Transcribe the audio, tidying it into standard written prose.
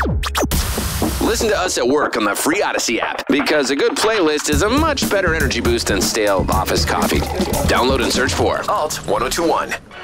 Listen to us at work on the free Odyssey app, because a good playlist is a much better energy boost than stale office coffee. Download and search for Alt 1021.